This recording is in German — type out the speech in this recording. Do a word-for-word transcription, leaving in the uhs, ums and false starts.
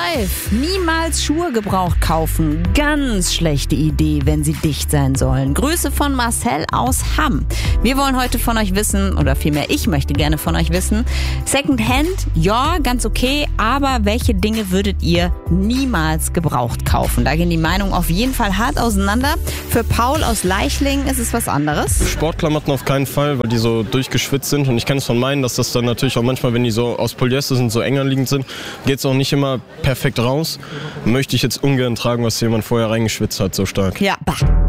Ralf, niemals Schuhe gebraucht kaufen. Ganz schlechte Idee, wenn sie dicht sein sollen. Grüße von Marcel aus Hamm. Wir wollen heute von euch wissen, oder vielmehr ich möchte gerne von euch wissen, Secondhand, ja, ganz okay, aber welche Dinge würdet ihr niemals gebraucht kaufen? Da gehen die Meinungen auf jeden Fall hart auseinander. Für Paul aus Leichlingen ist es was anderes. Sportklamotten auf keinen Fall, weil die so durchgeschwitzt sind. Und ich kenne es von meinen, dass das dann natürlich auch manchmal, wenn die so aus Polyester sind, so enger liegend sind, geht es auch nicht immer perfekt raus. Möchte ich jetzt ungern tragen, was jemand vorher reingeschwitzt hat, so stark. Ja, bah.